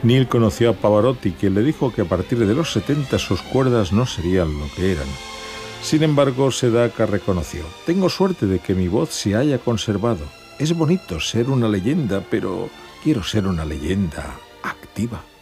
Neil conoció a Pavarotti, quien le dijo que a partir de los 70 sus cuerdas no serían lo que eran. Sin embargo, Sedaka reconoció: «Tengo suerte de que mi voz se haya conservado. Es bonito ser una leyenda, pero quiero ser una leyenda activa».